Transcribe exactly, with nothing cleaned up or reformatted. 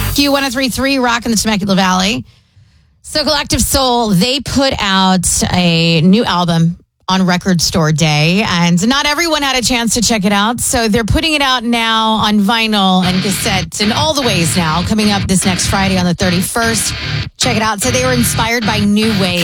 Q one oh three point three, Rock in the Temecula Valley. So Collective Soul, they put out a new album on Record Store Day, and not everyone had a chance to check it out, so they're putting it out now on vinyl and cassette in all the ways now, coming up this next Friday on the thirty-first. Check it out. So they were inspired by new wave.